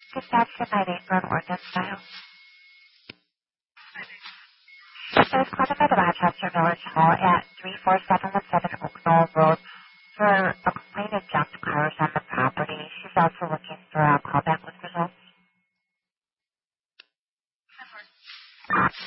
Dispatched by name for an ordnance file. It was called by the Rochester Village Hall at 34717 Oak Knoll Road for a complaint of junked cars on the property. She's also looking for a callback with results.